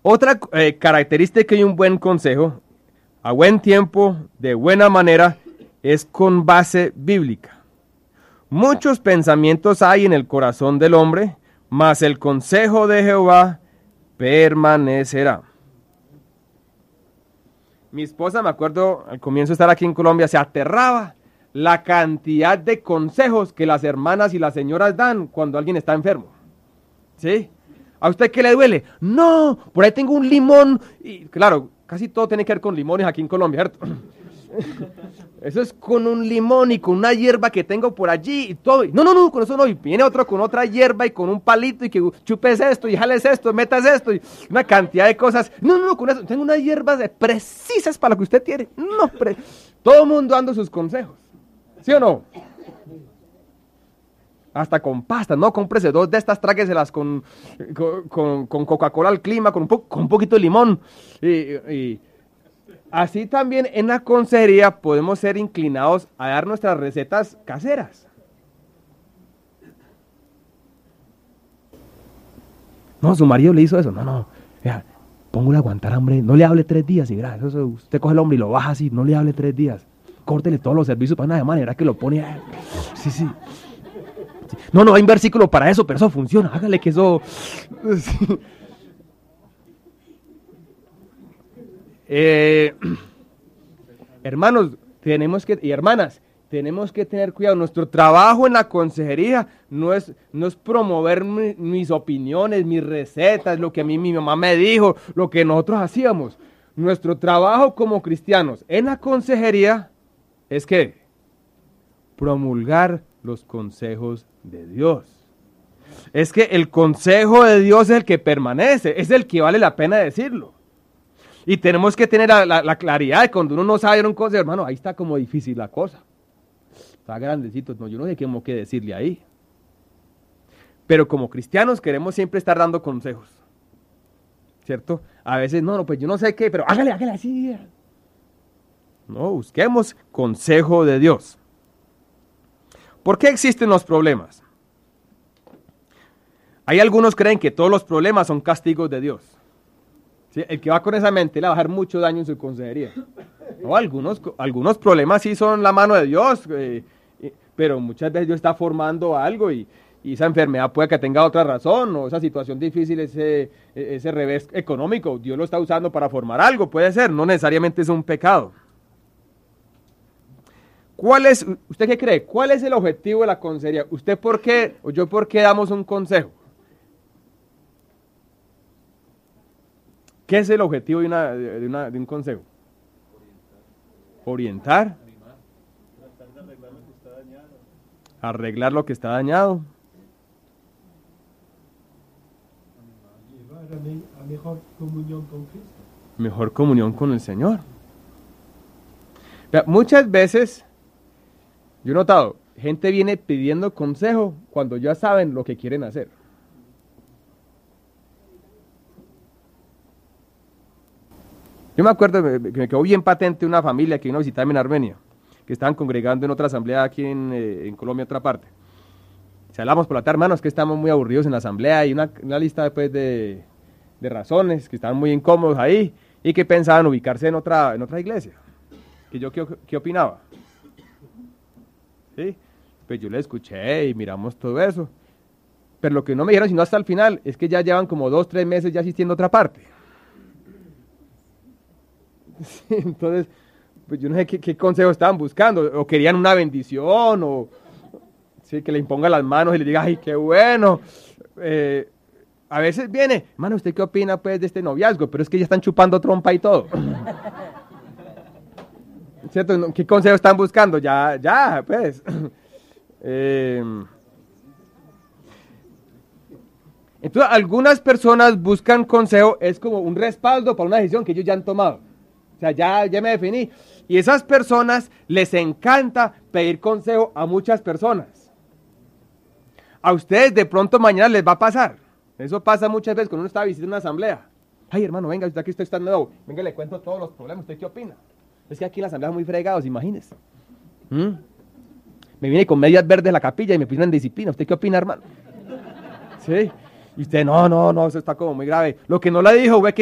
Otra característica y un buen consejo, a buen tiempo, de buena manera, es con base bíblica. Muchos pensamientos hay en el corazón del hombre, mas el consejo de Jehová permanecerá. Mi esposa, me acuerdo, al comienzo de estar aquí en Colombia, se aterraba la cantidad de consejos que las hermanas y las señoras dan cuando alguien está enfermo. ¿Sí? ¿A usted qué le duele? No, por ahí tengo un limón. Y claro, casi todo tiene que ver con limones aquí en Colombia, ¿cierto? Eso es con un limón y con una hierba que tengo por allí y todo. No, con eso no. Y viene otro con otra hierba y con un palito y que chupes esto y jales esto, metas esto y una cantidad de cosas. No, con eso. Tengo unas hierbas precisas para lo que usted tiene. No, todo el mundo dando sus consejos. ¿Sí o no? Hasta con pastas, ¿no? Cómprese 2 de estas, trágueselas con Coca-Cola al clima, con un poquito de limón. Y así también en la consejería podemos ser inclinados a dar nuestras recetas caseras. No, su marido le hizo eso. No, vea, póngale a aguantar hambre, no le hable 3 días y verá, eso, usted coge el hombre y lo baja así, no le hable 3 días. Córtele todos los servicios para una manera que lo pone. Sí. No, hay un versículo para eso, pero eso funciona. Hágale que eso. Sí. Hermanos, y hermanas, tenemos que tener cuidado. Nuestro trabajo en la consejería no es promover mis opiniones, mis recetas, lo que a mí mi mamá me dijo, lo que nosotros hacíamos. Nuestro trabajo como cristianos en la consejería es que promulgar los consejos de Dios. Es que el consejo de Dios es el que permanece, es el que vale la pena decirlo. Y tenemos que tener la claridad de cuando uno no sabe un consejo, hermano, ahí está como difícil la cosa. Está grandecito, no, yo no sé qué decirle ahí. Pero como cristianos queremos siempre estar dando consejos, ¿cierto? A veces, no, pues yo no sé qué, pero hágale así. No, busquemos consejo de Dios. ¿Por qué existen los problemas? Hay algunos creen que todos los problemas son castigos de Dios. ¿Sí? El que va con esa mente le va a dejar mucho daño en su consejería. No, algunos problemas sí son la mano de Dios, pero muchas veces Dios está formando algo y esa enfermedad puede que tenga otra razón, o esa situación difícil, ese revés económico, Dios lo está usando para formar algo, puede ser, no necesariamente es un pecado. ¿Usted qué cree? ¿Cuál es el objetivo de la consejería? ¿Usted por qué o yo por qué damos un consejo? ¿Qué es el objetivo de un consejo? Orientar. Arreglar lo que está dañado. A mejor comunión con Cristo. Mejor comunión con el Señor. Muchas veces, yo he notado, gente viene pidiendo consejo cuando ya saben lo que quieren hacer. Yo me acuerdo que me quedó bien patente una familia que vino a visitarme en Armenia, que estaban congregando en otra asamblea aquí en Colombia, otra parte. Si hablamos por la tarde, hermanos, que estamos muy aburridos en la asamblea y una lista después de razones, que estaban muy incómodos ahí y que pensaban ubicarse en otra iglesia. ¿Y yo qué opinaba? ¿Sí? Pues yo le escuché y miramos todo eso. Pero lo que no me dijeron sino hasta el final es que ya llevan como 2-3 meses ya asistiendo a otra parte. Sí, entonces, pues yo no sé qué consejo estaban buscando, o querían una bendición, o sí, que le imponga las manos y le diga, ay, qué bueno. A veces viene, hermano, ¿usted qué opina pues de este noviazgo? Pero es que ya están chupando trompa y todo. ¿Cierto? ¿Qué consejo están buscando? Ya, pues. Entonces, algunas personas buscan consejo, es como un respaldo para una decisión que ellos ya han tomado. O sea, ya me definí. Y esas personas les encanta pedir consejo a muchas personas. A ustedes de pronto mañana les va a pasar. Eso pasa muchas veces cuando uno está visitando una asamblea. Ay, hermano, venga, usted aquí está nuevo. Venga, le cuento todos los problemas. ¿Usted qué opina? Es que aquí en la asamblea son muy fregados, imagínese. Me viene con medias verdes a la capilla y me piden disciplina. ¿Usted qué opina, hermano? Sí. Y usted, no, eso está como muy grave. Lo que no le dijo fue que